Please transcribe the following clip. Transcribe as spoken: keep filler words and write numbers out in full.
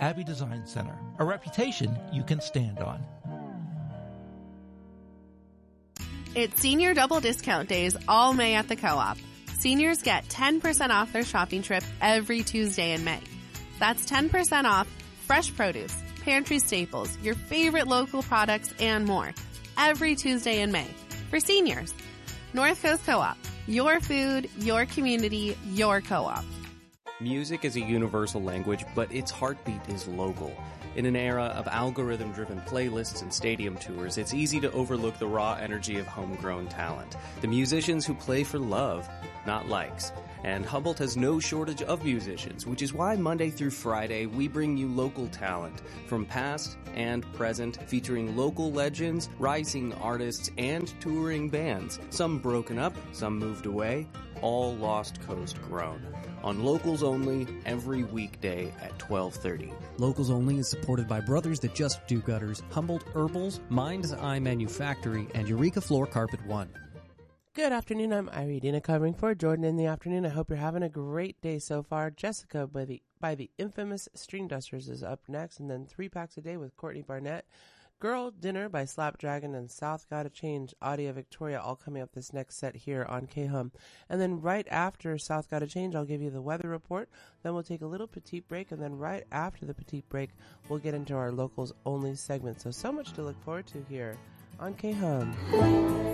Abbey Design Center, a reputation you can stand on. It's senior double discount days all May at the Co-op. Seniors get ten percent off their shopping trip every Tuesday in May. That's ten percent off fresh produce, pantry staples, your favorite local products, and more every Tuesday in May for seniors. North Coast Co-op. Your food, your community, your co-op. Music is a universal language, but its heartbeat is local. In an era of algorithm-driven playlists and stadium tours, it's easy to overlook the raw energy of homegrown talent. The musicians who play for love, not likes. And Humboldt has no shortage of musicians, which is why Monday through Friday we bring you local talent from past and present, featuring local legends, rising artists, and touring bands. Some broken up, some moved away, all Lost Coast grown. On Locals Only, every weekday at twelve thirty. Locals Only is supported by Brothers That Just Do Gutters, Humboldt Herbals, Mind's Eye Manufactory, and Eureka Floor Carpet One. Good afternoon, I'm Iridina covering for Jordan in the afternoon. I hope you're having a great day so far. Jessica by the by the infamous String Dusters is up next, and then Three Packs a Day with Courtney Barnett. Girl Dinner by Slapdragon and South Gotta Change, Audio Victoria, all coming up this next set here on K-Hum. And then right after South Gotta Change, I'll give you the weather report. Then we'll take a little petite break, and then right after the petite break, we'll get into our Locals Only segment. So, so much to look forward to here on K-Hum.